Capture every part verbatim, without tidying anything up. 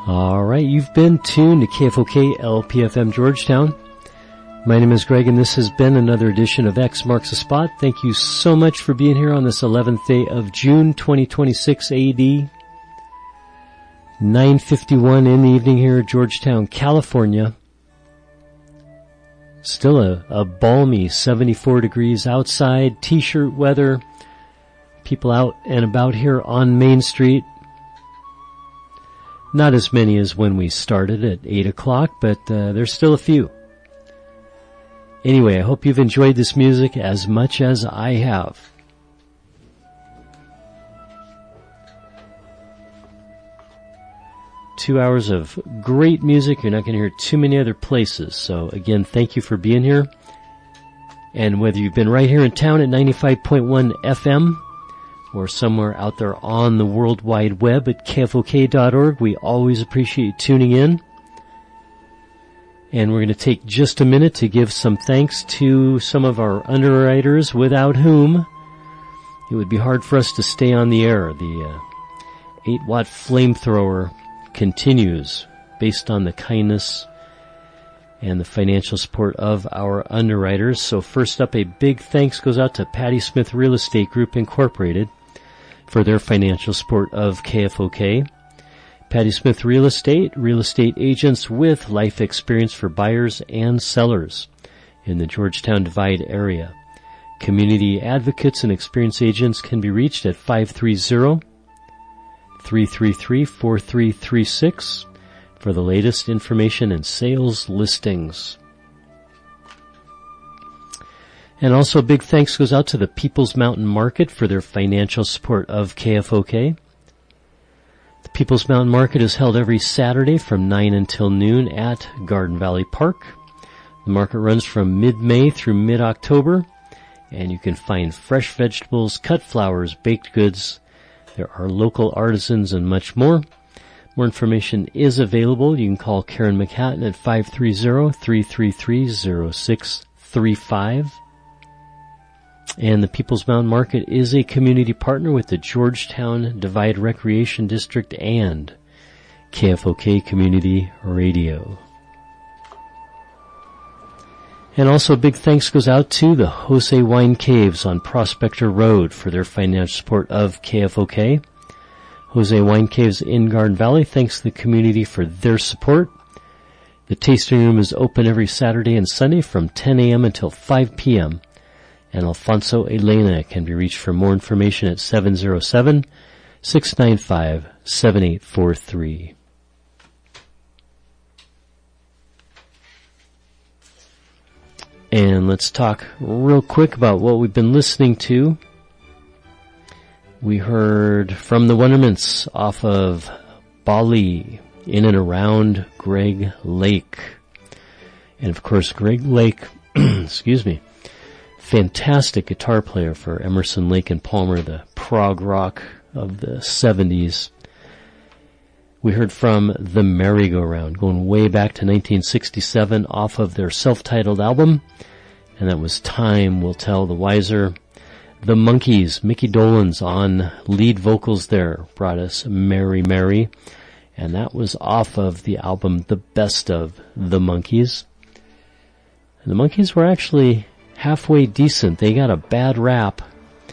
All right, you've been tuned to K F O K L P F M Georgetown. My name is Greg, and this has been another edition of X Marks the Spot. Thank you so much for being here on this eleventh day of June twenty twenty-six A D. nine fifty-one in the evening here at Georgetown, California. Still a, a balmy seventy-four degrees outside, t-shirt weather. People out and about here on Main Street. Not as many as when we started at eight o'clock, but uh, there's still a few. Anyway, I hope you've enjoyed this music as much as I have. Two hours of great music. You're not going to hear too many other places. So again, thank you for being here. And whether you've been right here in town at ninety-five point one F M or somewhere out there on the World Wide Web at K F O K dot org, we always appreciate you tuning in. And we're going to take just a minute to give some thanks to some of our underwriters without whom it would be hard for us to stay on the air. The uh, eight watt flamethrower continues based on the kindness and the financial support of our underwriters. So first up, a big thanks goes out to Patty Smith Real Estate Group Incorporated for their financial support of K F O K. Patty Smith Real Estate, real estate agents with life experience for buyers and sellers in the Georgetown Divide area. Community advocates and experienced agents can be reached at five three zero, three three three, four three three six for the latest information and sales listings. And also a big thanks goes out to the People's Mountain Market for their financial support of K F O K. The People's Mountain Market is held every Saturday from nine until noon at Garden Valley Park. The market runs from mid-May through mid-October, and you can find fresh vegetables, cut flowers, baked goods. There are local artisans and much more. More information is available. You can call Karen McHatton at five three zero, three three three, zero six three five. And the People's Mountain Market is a community partner with the Georgetown Divide Recreation District and K F O K Community Radio. And also a big thanks goes out to the Jose Wine Caves on Prospector Road for their financial support of K F O K. Jose Wine Caves in Garden Valley thanks the community for their support. The tasting room is open every Saturday and Sunday from ten a.m. until five p.m. And Alfonso Elena can be reached for more information at seven zero seven, six nine five, seven eight four three. And let's talk real quick about what we've been listening to. We heard From the Wonderments off of Bali, In and Around Greg Lake. And of course, Greg Lake, excuse me, fantastic guitar player for Emerson, Lake and Palmer, the prog rock of the seventies. We heard from The Merry-Go-Round, going way back to nineteen sixty-seven off of their self-titled album, and that was Time Will Tell the Wiser. The Monkees, Mickey Dolenz on lead vocals there, brought us Mary Mary, and that was off of the album The Best of the Monkees. And the Monkees were actually halfway decent. They got a bad rap.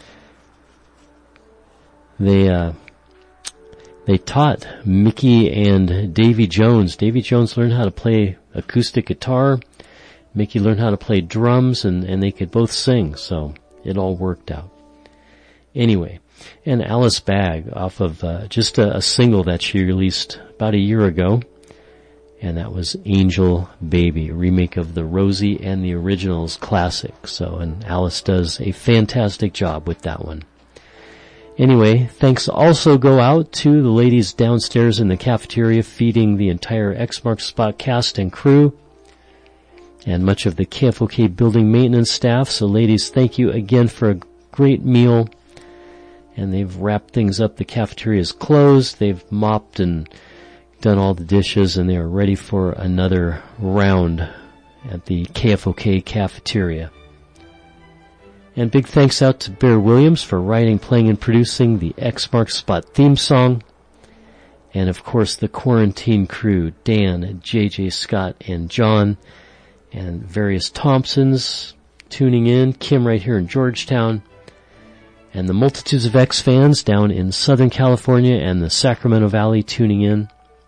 They uh, they taught Mickey and Davy Jones. Davy Jones learned how to play acoustic guitar. Mickey learned how to play drums, and, and they could both sing, so it all worked out. Anyway, and Alice Bagg off of uh, just a, a single that she released about a year ago, and that was Angel Baby, a remake of the Rosie and the Originals classic. So, and Alice does a fantastic job with that one. Anyway, thanks also go out to the ladies downstairs in the cafeteria feeding the entire X Marks Spot cast and crew, and much of the K F O K building maintenance staff. So ladies, thank you again for a great meal. And they've wrapped things up. The cafeteria is closed. They've mopped and done all the dishes, and they are ready for another round at the K F O K cafeteria. And big thanks out to Bear Williams for writing, playing, and producing the X Marks Spot theme song. And of course the quarantine crew, Dan, J J Scott, and John, and various Thompsons tuning in, Kim right here in Georgetown, and the multitudes of X fans down in Southern California and the Sacramento Valley tuning in.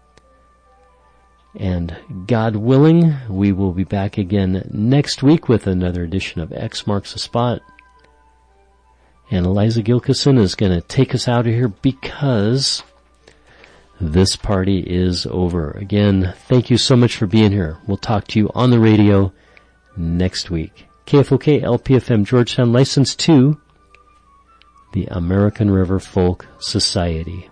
And God willing, we will be back again next week with another edition of X Marks the Spot. And Eliza Gilkison is going to take us out of here because this party is over. Again, thank you so much for being here. We'll talk to you on the radio next week. K F O K L P F M Georgetown, licensed to the American River Folk Society.